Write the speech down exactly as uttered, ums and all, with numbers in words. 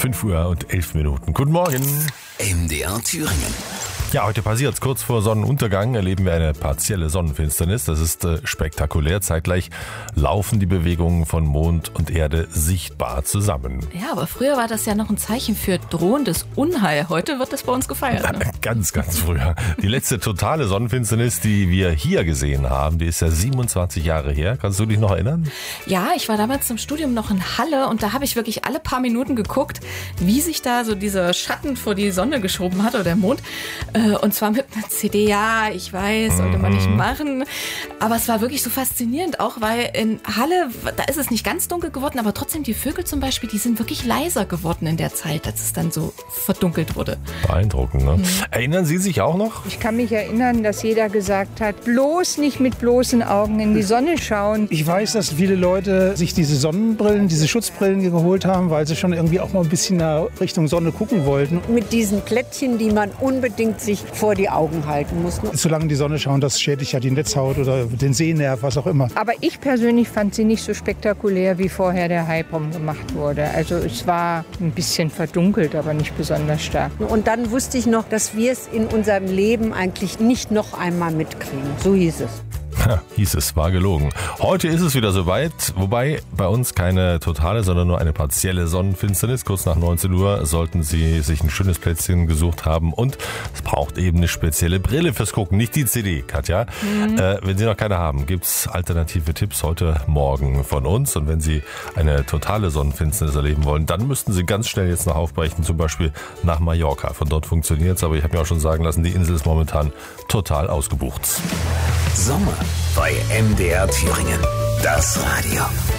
fünf Uhr und elf Minuten. Guten Morgen. M D R Thüringen. Ja, heute passiert's. Kurz vor Sonnenuntergang erleben wir eine partielle Sonnenfinsternis. Das ist äh, spektakulär. Zeitgleich laufen die Bewegungen von Mond und Erde sichtbar zusammen. Ja, aber früher war das ja noch ein Zeichen für drohendes Unheil. Heute wird das bei uns gefeiert. Ne? Ganz, ganz früher. Die letzte totale Sonnenfinsternis, die wir hier gesehen haben, die ist ja siebenundzwanzig Jahre her. Kannst du dich noch erinnern? Ja, ich war damals zum Studium noch in Halle und da habe ich wirklich alle paar Minuten geguckt, wie sich da so dieser Schatten vor die Sonne geschoben hat oder der Mond. Und zwar mit einer C D. Ja, ich weiß, sollte man nicht machen. Aber es war wirklich so faszinierend, auch weil in Halle, da ist es nicht ganz dunkel geworden, aber trotzdem die Vögel zum Beispiel, die sind wirklich leiser geworden in der Zeit, als es dann so verdunkelt wurde. Beeindruckend, ne? Mhm. Erinnern Sie sich auch noch? Ich kann mich erinnern, dass jeder gesagt hat, bloß nicht mit bloßen Augen in die Sonne schauen. Ich weiß, dass viele Leute sich diese Sonnenbrillen, diese Schutzbrillen geholt haben, weil sie schon irgendwie auch mal ein bisschen nach Richtung Sonne gucken wollten. Mit diesen Plättchen, die man unbedingt sich vor die Augen halten muss. Solange in die Sonne schauen, das schädigt ja die Netzhaut oder den Sehnerv, was auch immer. Aber ich persönlich fand sie nicht so spektakulär, wie vorher der Hype gemacht wurde. Also es war ein bisschen verdunkelt, aber nicht besonders stark. Und dann wusste ich noch, dass wir es in unserem Leben eigentlich nicht noch einmal mitkriegen. So hieß es. Ja, hieß es, war gelogen. Heute ist es wieder soweit, wobei bei uns keine totale, sondern nur eine partielle Sonnenfinsternis. Kurz nach neunzehn Uhr sollten Sie sich ein schönes Plätzchen gesucht haben und es braucht eben eine spezielle Brille fürs Gucken, nicht die C D, Katja. Mhm. Äh, wenn Sie noch keine haben, gibt's alternative Tipps heute Morgen von uns und wenn Sie eine totale Sonnenfinsternis erleben wollen, dann müssten Sie ganz schnell jetzt noch aufbrechen, zum Beispiel nach Mallorca. Von dort funktioniert's, aber ich habe mir auch schon sagen lassen, die Insel ist momentan total ausgebucht. Sommer bei M D R Thüringen. Das Radio.